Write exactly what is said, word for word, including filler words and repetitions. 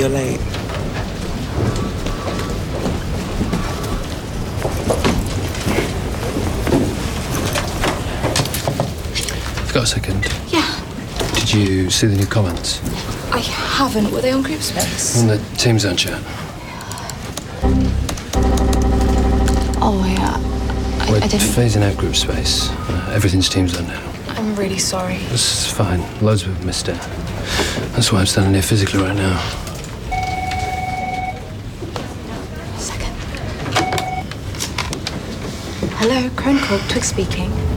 you're late. You've got a second? Yeah. Did you see the new comments? I haven't. Were they on group space? On the Team Zone chat. Oh, yeah. I, We're I didn't... phasing out group space. Uh, everything's Team Zone now. I'm really sorry. It's fine. Loads of people missed it. That's why I'm standing here physically right now. A second. Hello, Crone Corp, Twig speaking.